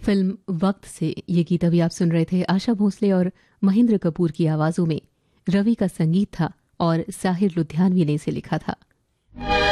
Film वक्त से ये गीत अभी आप सुन रहे थे आशा भोसले और महेंद्र कपूर की आवाज़ों में। रवि का संगीत था और साहिर लुधियानवी ने इसे लिखा था।